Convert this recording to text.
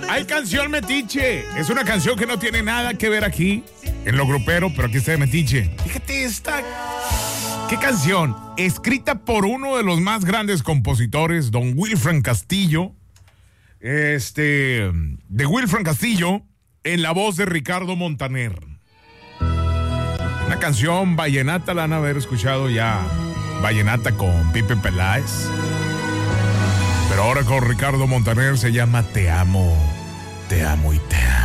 Hay canción metiche. Es una canción que no tiene nada que ver aquí en lo grupero, pero aquí está de metiche. Fíjate esta. ¿Qué canción? Escrita por uno de los más grandes compositores, don Wilfran Castillo. De Wilfran Castillo, en la voz de Ricardo Montaner. Una canción vallenata, la van a haber escuchado ya. Vallenata con Pipe Peláez. Pero ahora con Ricardo Montaner se llama Te amo y te amo.